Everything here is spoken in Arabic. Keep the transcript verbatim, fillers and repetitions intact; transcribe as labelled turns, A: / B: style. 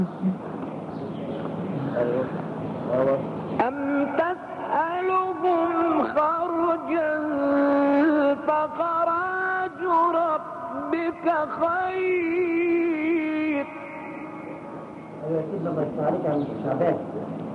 A: أم تسألهم خرجا فخراج ربك خير.
B: أيوة كده بس عليك عن شعبان